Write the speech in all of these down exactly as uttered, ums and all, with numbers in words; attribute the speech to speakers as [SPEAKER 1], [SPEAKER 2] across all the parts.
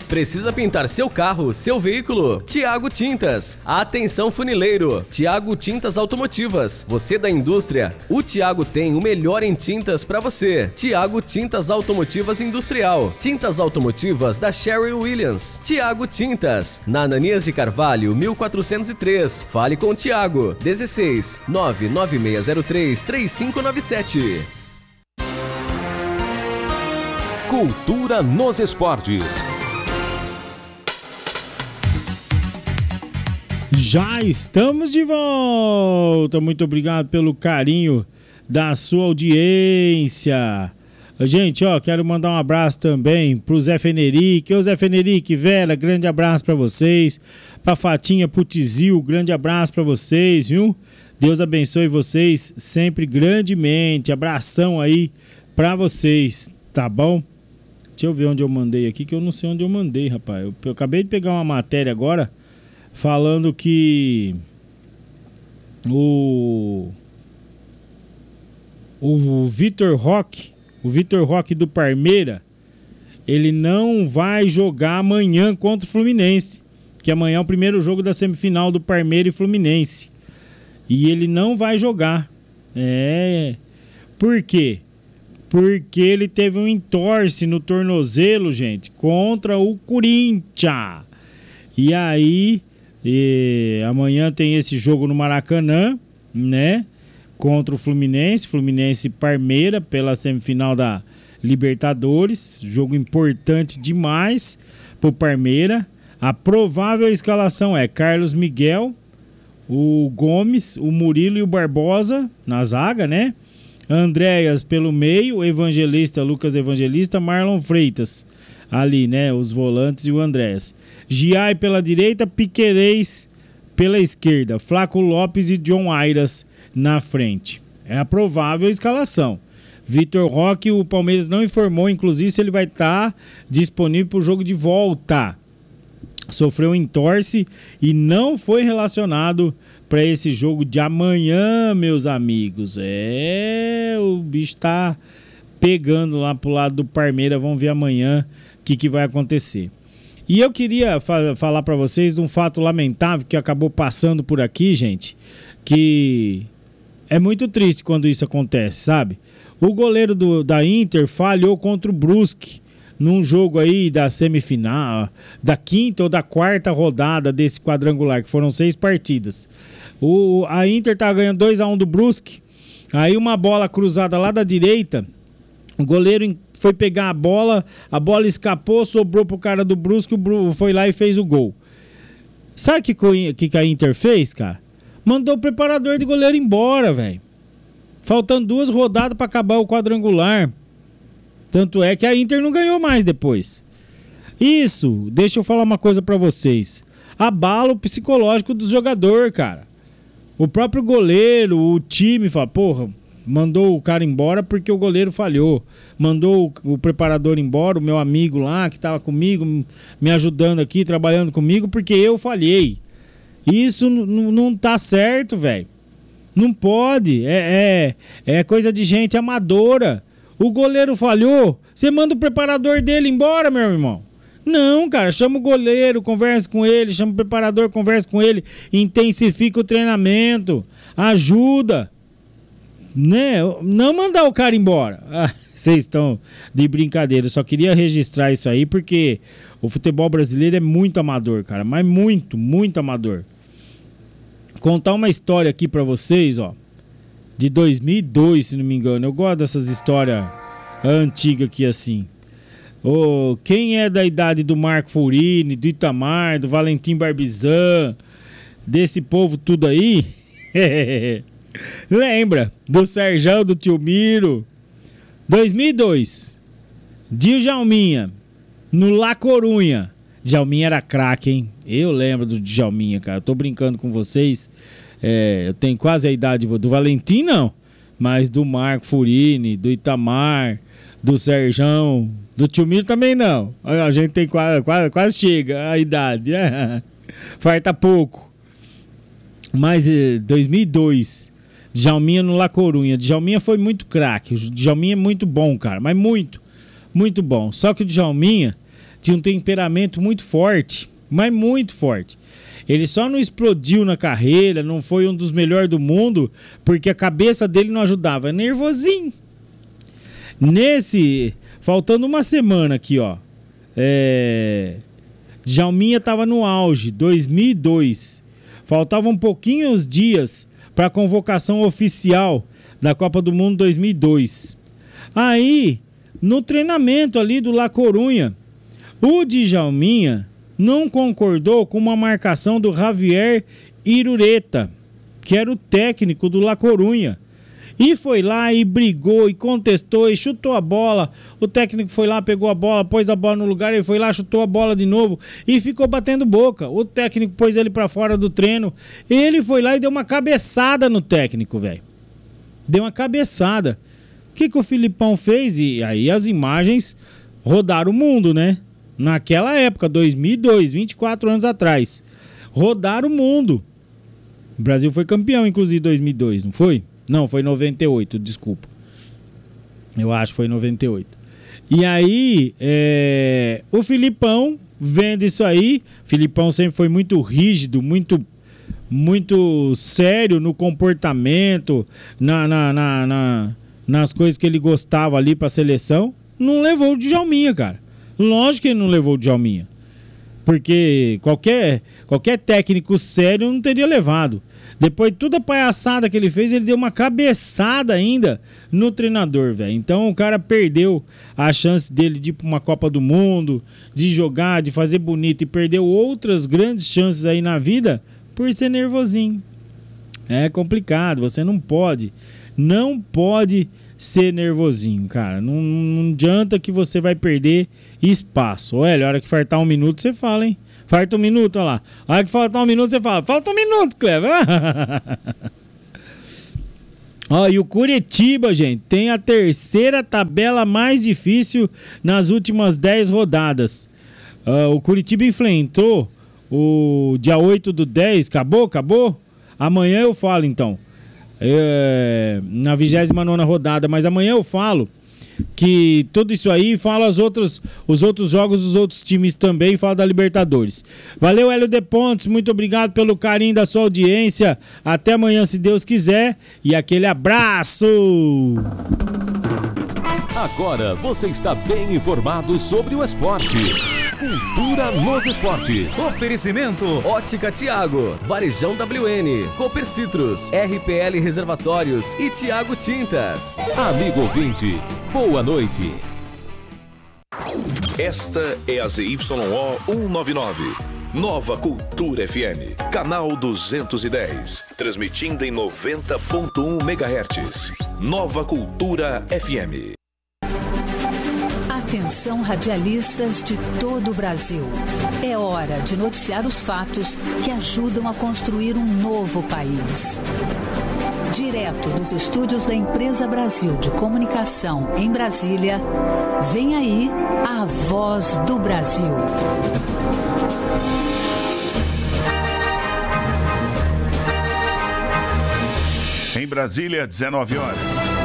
[SPEAKER 1] Precisa pintar seu carro, seu veículo? Tiago Tintas. Atenção funileiro. Tiago Tintas Automotivas. Você da indústria? O Tiago tem o melhor em tintas para você. Tiago Tintas Automotivas Industrial. Tintas automotivas da Sherwin Williams. Tiago Tintas. Na Ananias de Carvalho, mil quatrocentos e três. Fale com o Tiago. dezesseis nove nove seis zero três três cinco nove sete.
[SPEAKER 2] Cultura nos esportes.
[SPEAKER 3] Já estamos de volta. Muito obrigado pelo carinho da sua audiência. Gente, ó, quero mandar um abraço também pro Zé Fenerique. Ô Zé Fenerique, Vera, grande abraço pra vocês. Pra Fatinha Putizil, grande abraço pra vocês, viu? Deus abençoe vocês sempre grandemente. Abração aí pra vocês, tá bom? Deixa eu ver onde eu mandei aqui, que eu não sei onde eu mandei, rapaz. Eu, eu acabei de pegar uma matéria agora falando que o o Vitor Roque, o Vitor Roque do Parmeira, ele não vai jogar amanhã contra o Fluminense, que amanhã é o primeiro jogo da semifinal do Parmeira e Fluminense. E ele não vai jogar. É. Por quê? Porque ele teve um entorse no tornozelo, gente, contra o Corinthians. E aí, e, amanhã tem esse jogo no Maracanã, né? Contra o Fluminense, Fluminense e Parmeira, pela semifinal da Libertadores. Jogo importante demais pro Parmeira. A provável escalação é Carlos Miguel, o Gomes, o Murilo e o Barbosa na zaga, né? Andréas pelo meio, Evangelista, Lucas Evangelista, Marlon Freitas ali, né? Os volantes e o Andréas. Giai pela direita, Piquerez pela esquerda, Flaco Lopes e John Airas na frente. É a provável escalação. Vitor Roque, o Palmeiras não informou, inclusive, se ele vai estar disponível para o jogo de volta. Sofreu um entorse e não foi relacionado para esse jogo de amanhã, meus amigos. É, o bicho tá pegando lá pro lado do Parmeira. Vamos ver amanhã o que, que vai acontecer. E eu queria fa- falar para vocês de um fato lamentável que acabou passando por aqui, gente, que é muito triste quando isso acontece, sabe? O goleiro do, da Inter falhou contra o Brusque num jogo aí da semifinal, da quinta ou da quarta rodada desse quadrangular, que foram seis partidas. O, a Inter tá ganhando dois a um do Brusque, aí uma bola cruzada lá da direita, o goleiro foi pegar a bola, a bola escapou, sobrou pro cara do Brusque, o Brusque foi lá e fez o gol. Sabe o que, que, que a Inter fez, cara? Mandou o preparador de goleiro embora, velho. Faltando duas rodadas para acabar o quadrangular. Tanto é que a Inter não ganhou mais depois. Isso, deixa eu falar uma coisa pra vocês. Abala o psicológico do jogador, cara. O próprio goleiro, o time fala, porra, mandou o cara embora porque o goleiro falhou. Mandou o, o preparador embora, o meu amigo lá que tava comigo, me ajudando aqui, trabalhando comigo, porque eu falhei. Isso n- n- não tá certo, velho. Não pode. É, é, é coisa de gente amadora. O goleiro falhou, você manda o preparador dele embora, meu irmão. Não, cara, chama o goleiro, conversa com ele, chama o preparador, conversa com ele, intensifica o treinamento, ajuda, né? Não mandar o cara embora. Ah, vocês estão de brincadeira, eu só queria registrar isso aí porque o futebol brasileiro é muito amador, cara, mas muito, muito amador. Contar uma história aqui pra vocês, ó. De dois mil e dois, se não me engano. Eu gosto dessas histórias antigas aqui assim. Oh, quem é da idade do Marco Furini, do Itamar, do Valentim Barbizan, desse povo tudo aí? Lembra? Do Serjão, do Tio Miro. dois mil e dois. Djalminha, no La Corunha. Djalminha era craque, hein? Eu lembro do Djalminha, cara. Eu tô brincando com vocês. É, eu tenho quase a idade do Valentim, não. Mas do Marco Furini, do Itamar, do Serjão, do Tio Miro também não. A gente tem quase, quase, quase chega a idade. Falta pouco. Mas dois mil e dois, Djalminha no La Corunha. Djalminha foi muito craque. O Djalminha é muito bom, cara. Mas muito, muito bom. Só que o Djalminha tinha um temperamento muito forte, mas muito forte. Ele só não explodiu na carreira, não foi um dos melhores do mundo, porque a cabeça dele não ajudava. É nervosinho. Nesse, faltando uma semana aqui, ó. É, Djalminha tava no auge, dois mil e dois. Faltavam pouquinhos dias para a convocação oficial da Copa do Mundo dois mil e dois. Aí, no treinamento ali do La Corunha, o Djalminha não concordou com uma marcação do Javier Irureta, que era o técnico do La Corunha. E foi lá e brigou e contestou e chutou a bola. O técnico foi lá, pegou a bola, pôs a bola no lugar, ele foi lá, chutou a bola de novo e ficou batendo boca. O técnico pôs ele pra fora do treino. Ele foi lá e deu uma cabeçada no técnico, velho. Deu uma cabeçada. O que que o Filipão fez? E aí as imagens rodaram o mundo, né? Naquela época, dois mil e dois, vinte e quatro anos atrás. Rodaram o mundo. O Brasil foi campeão, inclusive, em dois mil e dois, não foi? Não, foi em noventa e oito, desculpa. Eu acho que foi em noventa e oito. E aí, é... o Filipão, vendo isso aí, o Filipão sempre foi muito rígido, muito, muito sério no comportamento, na, na, na, na, nas coisas que ele gostava ali pra seleção, não levou o Djalminha, cara. Lógico que ele não levou o Djalminha. Porque qualquer, qualquer técnico sério não teria levado. Depois de toda a palhaçada que ele fez, ele deu uma cabeçada ainda no treinador, velho. Então o cara perdeu a chance dele de ir pra uma Copa do Mundo, de jogar, de fazer bonito, e perdeu outras grandes chances aí na vida por ser nervosinho. É complicado, você não pode, não pode ser nervosinho, cara. Não, não adianta que você vai perder espaço. Olha, a hora que faltar um minuto, você fala, hein? Falta um minuto, olha lá. A hora que faltar um minuto, você fala, falta um minuto, Cleber. Ó, e o Curitiba, gente, tem a terceira tabela mais difícil nas últimas dez rodadas. Uh, o Curitiba enfrentou o dia oito do dez. Acabou? Acabou? Amanhã eu falo, então. É, na vigésima nona rodada. Mas amanhã eu falo que tudo isso aí, fala as outras, os outros jogos dos outros times também, fala da Libertadores. Valeu, Hélio de Pontes, muito obrigado pelo carinho da sua audiência. Até amanhã, se Deus quiser, e aquele abraço!
[SPEAKER 2] Agora você está bem informado sobre o esporte. Cultura nos esportes.
[SPEAKER 1] Oferecimento Ótica Tiago, Varejão W N, Cooper Citrus, R P L Reservatórios e Tiago Tintas.
[SPEAKER 2] Amigo ouvinte, boa noite.
[SPEAKER 4] Esta é a Z Y O cento e noventa e nove, Nova Cultura F M, canal duzentos e dez, transmitindo em noventa ponto um megahertz. Nova Cultura F M.
[SPEAKER 5] Atenção, radialistas de todo o Brasil. É hora de noticiar os fatos que ajudam a construir um novo país. Direto dos estúdios da Empresa Brasil de Comunicação, em Brasília, vem aí a Voz do Brasil.
[SPEAKER 6] Em Brasília, dezenove horas.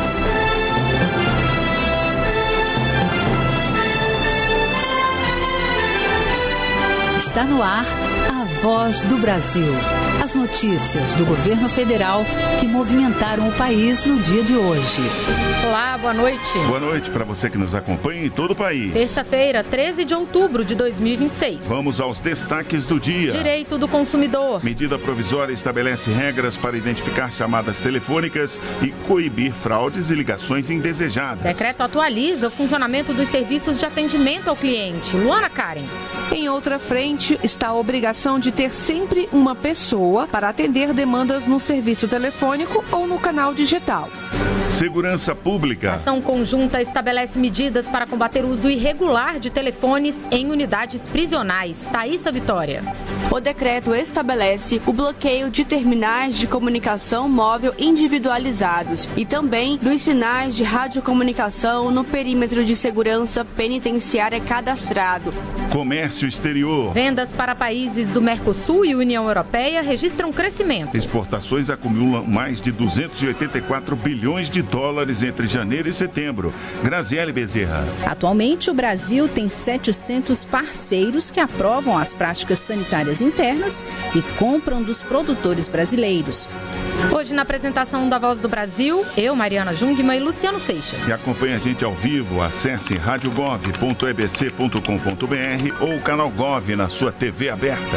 [SPEAKER 5] Está no ar a Voz do Brasil. As notícias do governo federal que movimentaram o país no dia de hoje.
[SPEAKER 7] Olá, boa noite.
[SPEAKER 6] Boa noite para você que nos acompanha em todo o país.
[SPEAKER 7] Terça-feira, treze de outubro de dois mil e vinte e seis.
[SPEAKER 6] Vamos aos destaques do dia.
[SPEAKER 7] Direito do consumidor.
[SPEAKER 6] Medida provisória estabelece regras para identificar chamadas telefônicas e coibir fraudes e ligações indesejadas.
[SPEAKER 7] Decreto atualiza o funcionamento dos serviços de atendimento ao cliente. Luana Karen.
[SPEAKER 8] Em outra frente está a obrigação de ter sempre uma pessoa para atender demandas no serviço telefônico ou no canal digital.
[SPEAKER 6] Segurança Pública.
[SPEAKER 7] Ação conjunta estabelece medidas para combater o uso irregular de telefones em unidades prisionais. Thaísa Vitória.
[SPEAKER 9] O decreto estabelece o bloqueio de terminais de comunicação móvel individualizados e também dos sinais de radiocomunicação no perímetro de segurança penitenciária cadastrado.
[SPEAKER 6] Comércio Exterior.
[SPEAKER 7] Vendas para países do Mercosul e União Europeia registram crescimento.
[SPEAKER 6] Exportações acumulam mais de duzentos e oitenta e quatro bilhões de dólares entre janeiro e setembro. Graziele Bezerra.
[SPEAKER 10] Atualmente, o Brasil tem setecentos parceiros que aprovam as práticas sanitárias internas e compram dos produtores brasileiros.
[SPEAKER 7] Hoje, na apresentação da Voz do Brasil, eu, Mariana Jungmann e Luciano Seixas.
[SPEAKER 6] E acompanhe a gente ao vivo, acesse rádio gov ponto e b c ponto com ponto b r ou o canal Gov na sua T V aberta.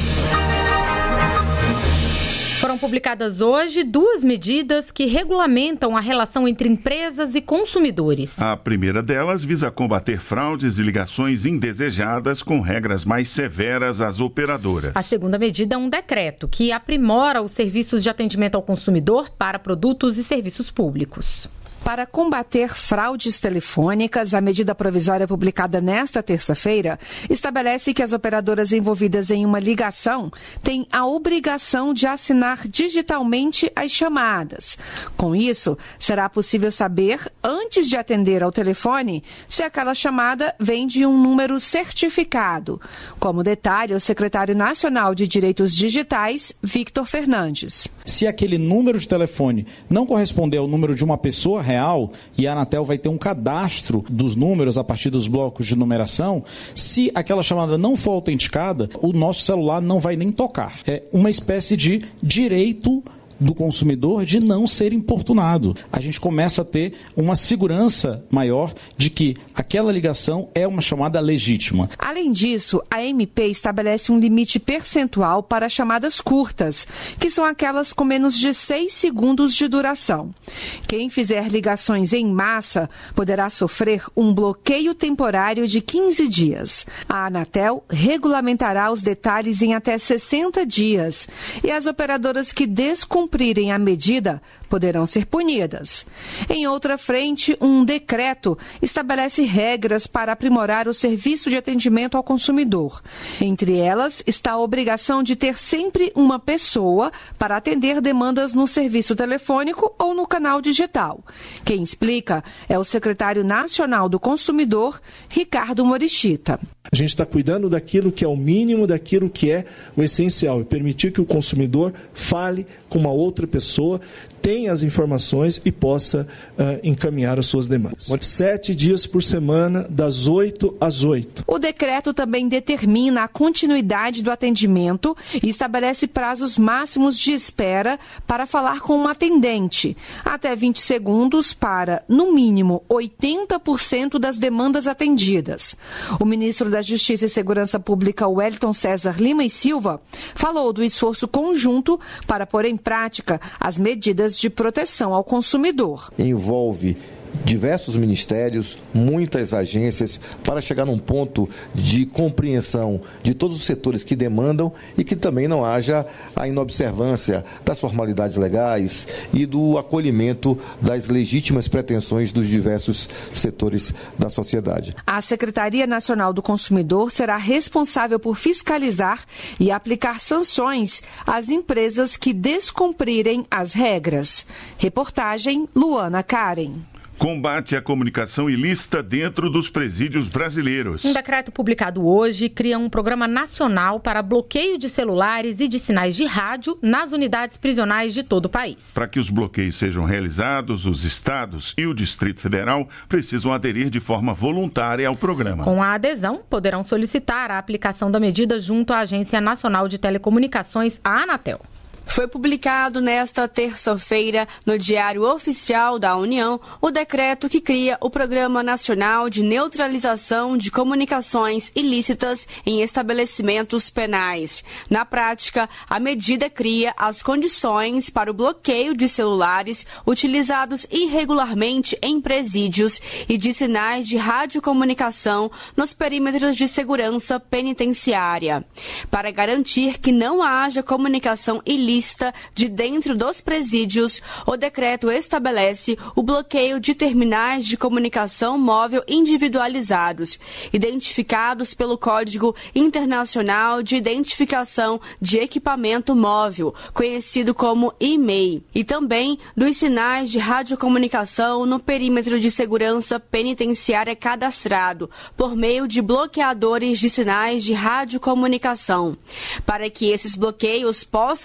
[SPEAKER 7] Foram publicadas hoje duas medidas que regulamentam a relação entre empresas e consumidores.
[SPEAKER 6] A primeira delas visa combater fraudes e ligações indesejadas com regras mais severas às operadoras.
[SPEAKER 7] A segunda medida é um decreto que aprimora os serviços de atendimento ao consumidor para produtos e serviços públicos.
[SPEAKER 8] Para combater fraudes telefônicas, a medida provisória publicada nesta terça-feira estabelece que as operadoras envolvidas em uma ligação têm a obrigação de assinar digitalmente as chamadas. Com isso, será possível saber, antes de atender ao telefone, se aquela chamada vem de um número certificado, como detalha o secretário nacional de Direitos Digitais, Victor Fernandes.
[SPEAKER 11] Se aquele número de telefone não corresponder ao número de uma pessoa real, e a Anatel vai ter um cadastro dos números a partir dos blocos de numeração, se aquela chamada não for autenticada, o nosso celular não vai nem tocar. É uma espécie de direito do consumidor de não ser importunado. A gente começa a ter uma segurança maior de que aquela ligação é uma chamada legítima.
[SPEAKER 8] Além disso, a M P estabelece um limite percentual para chamadas curtas, que são aquelas com menos de seis segundos de duração. Quem fizer ligações em massa poderá sofrer um bloqueio temporário de quinze dias. A Anatel regulamentará os detalhes em até sessenta dias e as operadoras que descumprirem cumprirem a medida poderão ser punidas. Em outra frente, um decreto estabelece regras para aprimorar o serviço de atendimento ao consumidor. Entre elas está a obrigação de ter sempre uma pessoa para atender demandas no serviço telefônico ou no canal digital. Quem explica é o secretário nacional do consumidor, Ricardo Morichita.
[SPEAKER 12] A gente está cuidando daquilo que é o mínimo, daquilo que é o essencial, e permitir que o consumidor fale com uma outra pessoa, tenha as informações e possa uh, encaminhar as suas demandas. Sete dias por semana, das oito às oito.
[SPEAKER 8] O decreto também determina a continuidade do atendimento e estabelece prazos máximos de espera para falar com um atendente, até vinte segundos para, no mínimo, oitenta por cento das demandas atendidas. O ministro da Justiça e Segurança Pública, Wellington César Lima e Silva, falou do esforço conjunto para pôr em prática as medidas de proteção ao consumidor.
[SPEAKER 13] Envolve diversos ministérios, muitas agências, para chegar num ponto de compreensão de todos os setores que demandam e que também não haja a inobservância das formalidades legais e do acolhimento das legítimas pretensões dos diversos setores da sociedade.
[SPEAKER 8] A Secretaria Nacional do Consumidor será responsável por fiscalizar e aplicar sanções às empresas que descumprirem as regras. Reportagem Luana Karen.
[SPEAKER 6] Combate à comunicação ilícita dentro dos presídios brasileiros.
[SPEAKER 7] Um decreto publicado hoje cria um programa nacional para bloqueio de celulares e de sinais de rádio nas unidades prisionais de todo o país.
[SPEAKER 6] Para que os bloqueios sejam realizados, os estados e o Distrito Federal precisam aderir de forma voluntária ao programa.
[SPEAKER 7] Com a adesão, poderão solicitar a aplicação da medida junto à Agência Nacional de Telecomunicações, a Anatel.
[SPEAKER 9] Foi publicado nesta terça-feira no Diário Oficial da União o decreto que cria o Programa Nacional de Neutralização de Comunicações Ilícitas em Estabelecimentos Penais. Na prática, a medida cria as condições para o bloqueio de celulares utilizados irregularmente em presídios e de sinais de radiocomunicação nos perímetros de segurança penitenciária, para garantir que não haja comunicação ilícita de dentro dos presídios. O decreto estabelece o bloqueio de terminais de comunicação móvel individualizados, identificados pelo Código Internacional de Identificação de Equipamento Móvel, conhecido como I M E I, e também dos sinais de radiocomunicação no perímetro de segurança penitenciária cadastrado, por meio de bloqueadores de sinais de radiocomunicação. Para que esses bloqueios possam ser feitos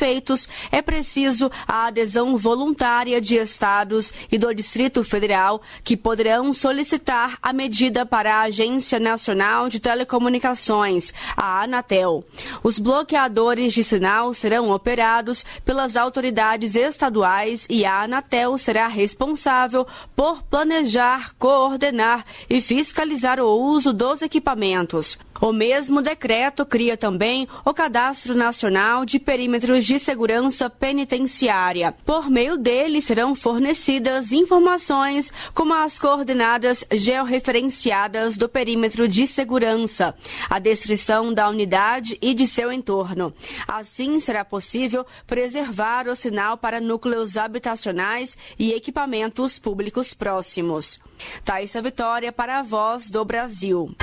[SPEAKER 9] feitos, é preciso a adesão voluntária de estados e do Distrito Federal, que poderão solicitar a medida para a Agência Nacional de Telecomunicações, a Anatel. Os bloqueadores de sinal serão operados pelas autoridades estaduais e a Anatel será responsável por planejar, coordenar e fiscalizar o uso dos equipamentos. O mesmo decreto cria também o Cadastro Nacional de Perímetros de Segurança Penitenciária. Por meio dele serão fornecidas informações como as coordenadas georreferenciadas do perímetro de segurança, a descrição da unidade e de seu entorno. Assim, será possível preservar o sinal para núcleos habitacionais e equipamentos públicos próximos. Thaisa Vitória para a Voz do Brasil.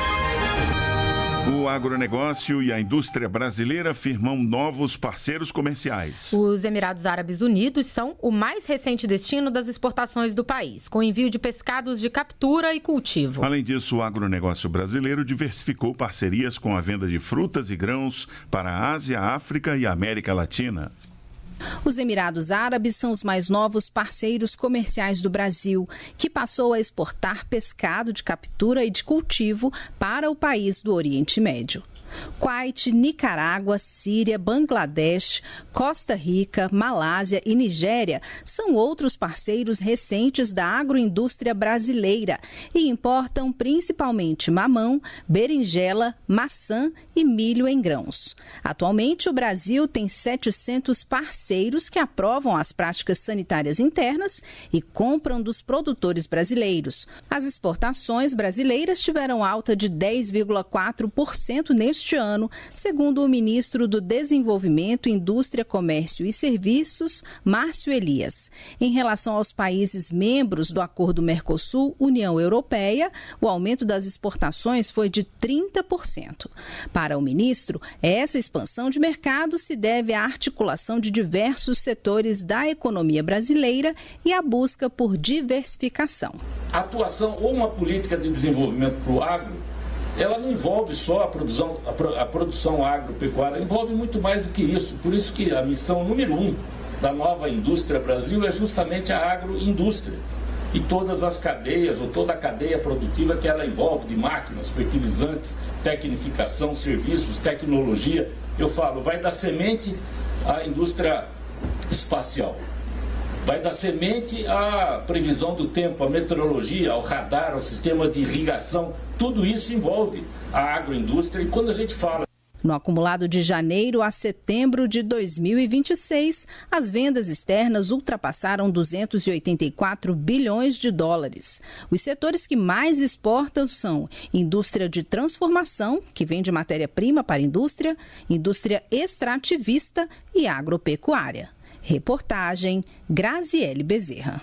[SPEAKER 6] O agronegócio e a indústria brasileira firmam novos parceiros comerciais.
[SPEAKER 7] Os Emirados Árabes Unidos são o mais recente destino das exportações do país, com envio de pescados de captura e cultivo.
[SPEAKER 6] Além disso, o agronegócio brasileiro diversificou parcerias com a venda de frutas e grãos para a Ásia, África e América Latina.
[SPEAKER 10] Os Emirados Árabes são os mais novos parceiros comerciais do Brasil, que passou a exportar pescado de captura e de cultivo para o país do Oriente Médio. Kuwait, Nicarágua, Síria, Bangladesh, Costa Rica, Malásia e Nigéria são outros parceiros recentes da agroindústria brasileira e importam principalmente mamão, berinjela, maçã e milho em grãos. Atualmente, o Brasil tem setecentos parceiros que aprovam as práticas sanitárias internas e compram dos produtores brasileiros. As exportações brasileiras tiveram alta de dez vírgula quatro por cento neste ano, segundo o ministro do Desenvolvimento, Indústria, Comércio e Serviços, Márcio Elias. Em relação aos países membros do Acordo Mercosul-União Europeia, o aumento das exportações foi de trinta por cento. Para o ministro, essa expansão de mercado se deve à articulação de diversos setores da economia brasileira e à busca por diversificação.
[SPEAKER 14] A atuação ou uma política de desenvolvimento para o agro, ela não envolve só a produção, a, pro, a produção agropecuária, envolve muito mais do que isso. Por isso que a missão número um da nova indústria Brasil é justamente a agroindústria. E todas as cadeias, ou toda a cadeia produtiva que ela envolve, de máquinas, fertilizantes, tecnificação, serviços, tecnologia. Eu falo, vai da semente à indústria espacial. Vai da semente à previsão do tempo, à meteorologia, ao radar, ao sistema de irrigação. Tudo isso envolve a agroindústria. E quando a gente fala...
[SPEAKER 10] No acumulado de janeiro a setembro de dois mil e vinte e seis, as vendas externas ultrapassaram duzentos e oitenta e quatro bilhões de dólares. Os setores que mais exportam são indústria de transformação, que vende matéria-prima para a indústria, indústria extrativista e agropecuária. Reportagem Graziele Bezerra.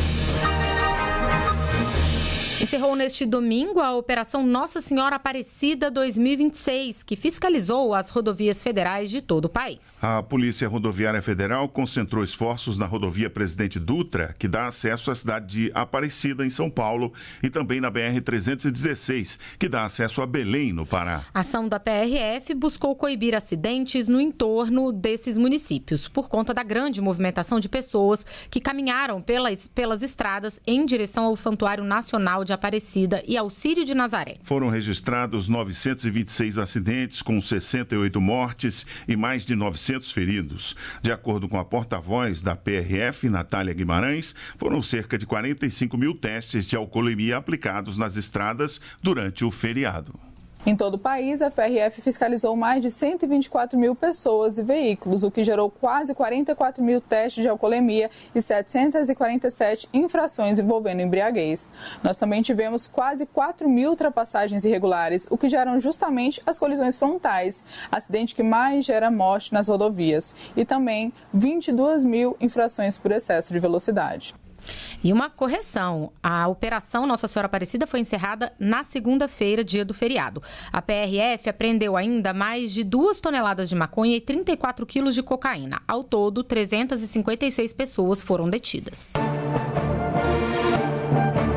[SPEAKER 7] Encerrou neste domingo a Operação Nossa Senhora Aparecida dois mil e vinte e seis, que fiscalizou as rodovias federais de todo o país.
[SPEAKER 6] A Polícia Rodoviária Federal concentrou esforços na rodovia Presidente Dutra, que dá acesso à cidade de Aparecida, em São Paulo, e também na B R trezentos e dezesseis, que dá acesso a Belém, no Pará.
[SPEAKER 7] A ação da P R F buscou coibir acidentes no entorno desses municípios, por conta da grande movimentação de pessoas que caminharam pelas, pelas estradas em direção ao Santuário Nacional de Aparecida e ao Círio de Nazaré.
[SPEAKER 6] Foram registrados novecentos e vinte e seis acidentes, com sessenta e oito mortes e mais de novecentos feridos. De acordo com a porta-voz da P R F, Natália Guimarães, foram cerca de quarenta e cinco mil testes de alcoolemia aplicados nas estradas durante o feriado.
[SPEAKER 15] Em todo o país, a P R F fiscalizou mais de cento e vinte e quatro mil pessoas e veículos, o que gerou quase quarenta e quatro mil testes de alcoolemia e setecentas e quarenta e sete infrações envolvendo embriaguez. Nós também tivemos quase quatro mil ultrapassagens irregulares, o que geram justamente as colisões frontais, acidente que mais gera morte nas rodovias, e também vinte e duas mil infrações por excesso de velocidade.
[SPEAKER 7] E uma correção, a Operação Nossa Senhora Aparecida foi encerrada na segunda-feira, dia do feriado. A P R F apreendeu ainda mais de duas toneladas de maconha e trinta e quatro quilos de cocaína. Ao todo, trezentas e cinquenta e seis pessoas foram detidas.
[SPEAKER 6] O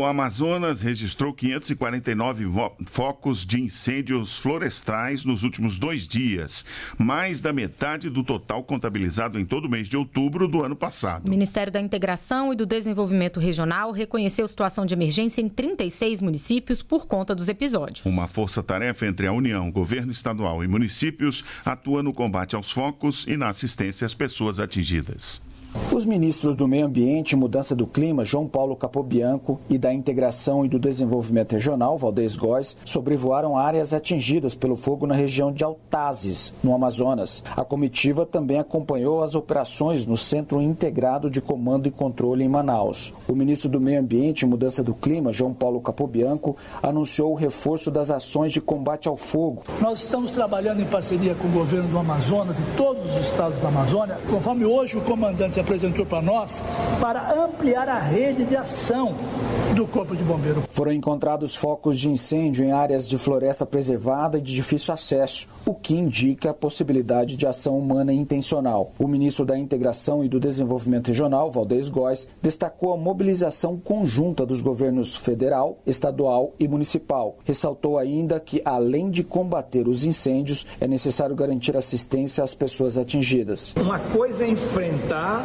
[SPEAKER 6] Amazonas registrou quinhentos e quarenta e nove focos de incêndios florestais nos últimos dois dias, mais da metade do total contabilizado em todo o mês de outubro do ano passado.
[SPEAKER 7] O Ministério da Integração e do Desenvolvimento Regional reconheceu situação de emergência em trinta e seis municípios por conta dos episódios.
[SPEAKER 6] Uma força-tarefa entre a União, governo estadual e municípios atua no combate aos focos e na assistência às pessoas atingidas.
[SPEAKER 16] Os ministros do Meio Ambiente e Mudança do Clima, João Paulo Capobianco, e da Integração e do Desenvolvimento Regional, Valdez Góes, sobrevoaram áreas atingidas pelo fogo na região de Altazes, no Amazonas. A comitiva também acompanhou as operações no Centro Integrado de Comando e Controle em Manaus. O ministro do Meio Ambiente e Mudança do Clima, João Paulo Capobianco, anunciou o reforço das ações de combate ao fogo.
[SPEAKER 17] Nós estamos trabalhando em parceria com o governo do Amazonas e todos os estados da Amazônia, conforme hoje o comandante apresentou para nós, para ampliar a rede de ação do Corpo de Bombeiro.
[SPEAKER 16] Foram encontrados focos de incêndio em áreas de floresta preservada e de difícil acesso, o que indica a possibilidade de ação humana intencional. O ministro da Integração e do Desenvolvimento Regional, Valdez Góes, destacou a mobilização conjunta dos governos federal, estadual e municipal. Ressaltou ainda que, além de combater os incêndios, é necessário garantir assistência às pessoas atingidas.
[SPEAKER 18] Uma coisa é enfrentar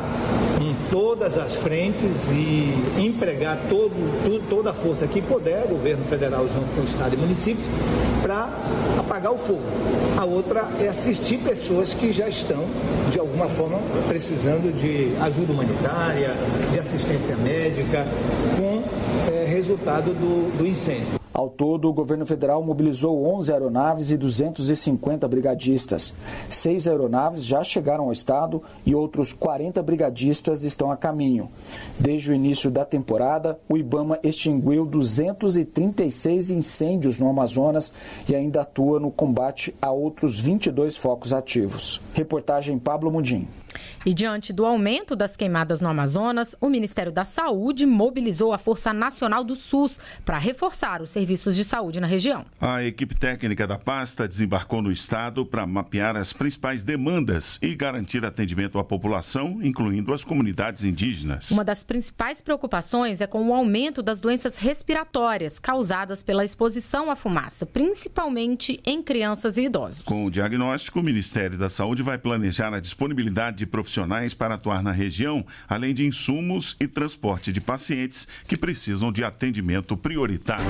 [SPEAKER 18] em todas as frentes e empregar todo, todo, toda a força que puder, governo federal junto com o estado e municípios, para apagar o fogo. A outra é assistir pessoas que já estão, de alguma forma, precisando de ajuda humanitária, de assistência médica, com é, resultado do, do incêndio.
[SPEAKER 16] Ao todo, o governo federal mobilizou onze aeronaves e duzentos e cinquenta brigadistas. Seis aeronaves já chegaram ao estado e outros quarenta brigadistas estão a caminho. Desde o início da temporada, o IBAMA extinguiu duzentos e trinta e seis incêndios no Amazonas e ainda atua no combate a outros vinte e dois focos ativos. Reportagem Pablo Mundim.
[SPEAKER 7] E diante do aumento das queimadas no Amazonas, o Ministério da Saúde mobilizou a Força Nacional do SUS para reforçar os serviços de saúde na região.
[SPEAKER 6] A equipe técnica da pasta desembarcou no estado para mapear as principais demandas e garantir atendimento à população, incluindo as comunidades indígenas.
[SPEAKER 7] Uma das principais preocupações é com o aumento das doenças respiratórias causadas pela exposição à fumaça, principalmente em crianças e idosos.
[SPEAKER 6] Com o diagnóstico, o Ministério da Saúde vai planejar a disponibilidade de profissionais para atuar na região, além de insumos e transporte de pacientes que precisam de atendimento prioritário.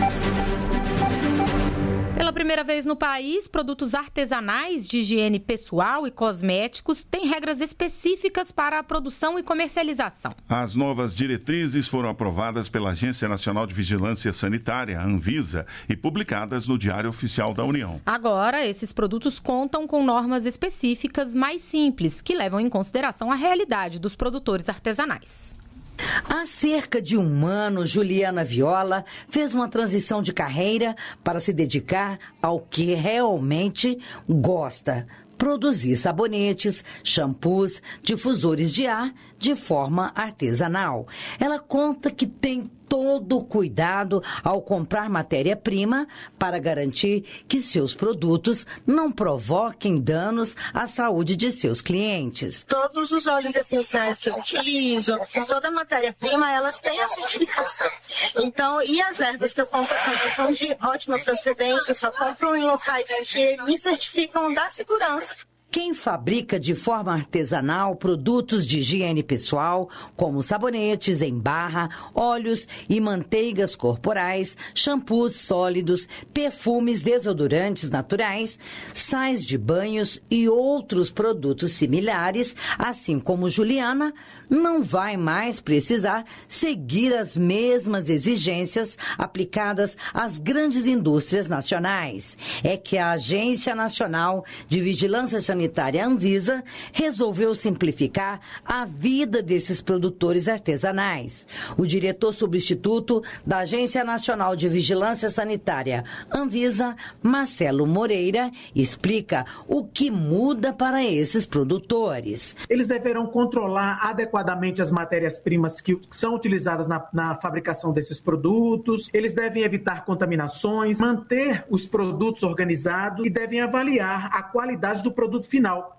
[SPEAKER 7] Pela primeira vez no país, produtos artesanais de higiene pessoal e cosméticos têm regras específicas para a produção e comercialização.
[SPEAKER 6] As novas diretrizes foram aprovadas pela Agência Nacional de Vigilância Sanitária, Anvisa, e publicadas no Diário Oficial da União.
[SPEAKER 7] Agora, esses produtos contam com normas específicas mais simples, que levam em consideração a realidade dos produtores artesanais.
[SPEAKER 19] Há cerca de um ano, Juliana Viola fez uma transição de carreira para se dedicar ao que realmente gosta: produzir sabonetes, shampoos, difusores de ar de forma artesanal. Ela conta que tem todo o cuidado ao comprar matéria-prima para garantir que seus produtos não provoquem danos à saúde de seus clientes.
[SPEAKER 20] Todos os óleos essenciais que eu utilizo, toda a matéria-prima, elas têm a certificação. Então, e as ervas que eu compro também são de ótima procedência, eu só compro em locais que me certificam da segurança.
[SPEAKER 19] Quem fabrica de forma artesanal produtos de higiene pessoal, como sabonetes em barra, óleos e manteigas corporais, shampoos sólidos, perfumes, desodorantes naturais, sais de banhos e outros produtos similares, assim como Juliana, não vai mais precisar seguir as mesmas exigências aplicadas às grandes indústrias nacionais. É que a Agência Nacional de Vigilância Sanitária Sanitária Anvisa resolveu simplificar a vida desses produtores artesanais. O diretor substituto da Agência Nacional de Vigilância Sanitária Anvisa, Marcelo Moreira, explica o que muda para esses produtores.
[SPEAKER 21] Eles deverão controlar adequadamente as matérias-primas que são utilizadas na, na fabricação desses produtos, eles devem evitar contaminações, manter os produtos organizados e devem avaliar a qualidade do produto final,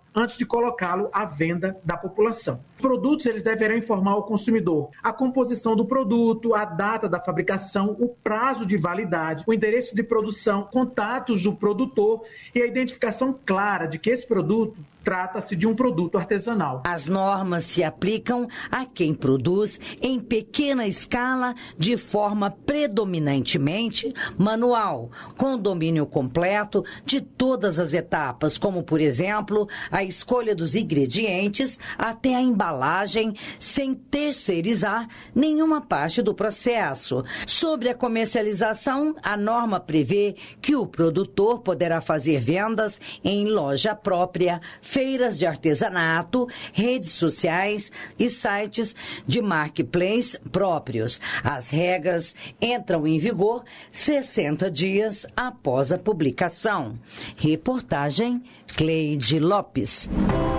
[SPEAKER 21] antes de colocá-lo à venda da população. Os produtos eles deverão informar ao consumidor a composição do produto, a data da fabricação, o prazo de validade, o endereço de produção, contatos do produtor e a identificação clara de que esse produto trata-se de um produto artesanal.
[SPEAKER 19] As normas se aplicam a quem produz em pequena escala de forma predominantemente manual, com domínio completo de todas as etapas, como, por exemplo, a escolha dos ingredientes até a embalagem, sem terceirizar nenhuma parte do processo. Sobre a comercialização, a norma prevê que o produtor poderá fazer vendas em loja própria, feiras de artesanato, redes sociais e sites de marketplace próprios. As regras entram em vigor sessenta dias após a publicação. Reportagem Cleide Lopes.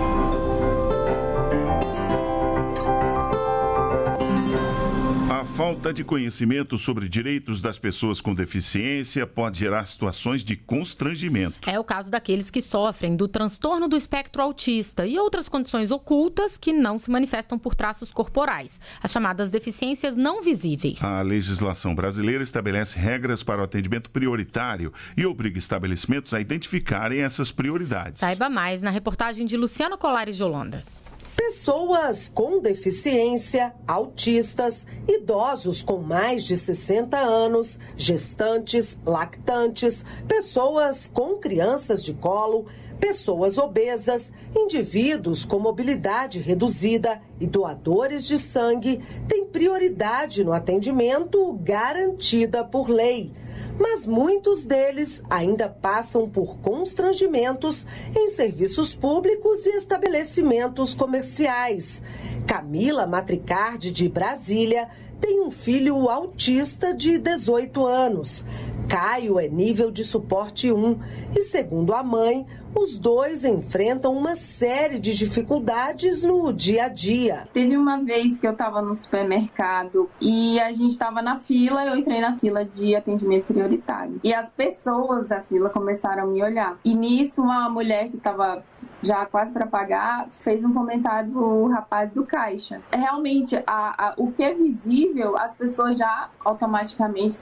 [SPEAKER 6] A falta de conhecimento sobre direitos das pessoas com deficiência pode gerar situações de constrangimento.
[SPEAKER 7] É o caso daqueles que sofrem do transtorno do espectro autista e outras condições ocultas que não se manifestam por traços corporais, as chamadas deficiências não visíveis.
[SPEAKER 6] A legislação brasileira estabelece regras para o atendimento prioritário e obriga estabelecimentos a identificarem essas prioridades.
[SPEAKER 7] Saiba mais na reportagem de Luciano Colares de Holanda.
[SPEAKER 3] Pessoas com deficiência, autistas, idosos com mais de sessenta anos, gestantes, lactantes, pessoas com crianças de colo, pessoas obesas, indivíduos com mobilidade reduzida e doadores de sangue têm prioridade no atendimento garantida por lei. Mas muitos deles ainda passam por constrangimentos em serviços públicos e estabelecimentos comerciais. Camila Matricardi, de Brasília, tem um filho autista de dezoito anos. Caio é nível de suporte um e, segundo a mãe, os dois enfrentam uma série de dificuldades no dia a dia.
[SPEAKER 22] Teve uma vez que eu estava no supermercado e a gente estava na fila, eu entrei na fila de atendimento prioritário. E as pessoas da fila começaram a me olhar. E nisso, uma mulher que estava já quase para pagar, fez um comentário pro rapaz do caixa. Realmente, a, a, o que é visível, as pessoas já automaticamente